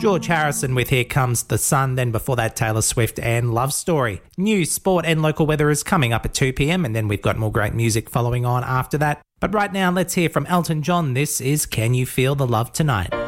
George Harrison with Here Comes the Sun, then before that Taylor Swift and Love Story. News, sport and local weather is coming up at 2 p.m, and then we've got more great music following on after that. But right now, let's hear from Elton John. This is Can You Feel the Love Tonight?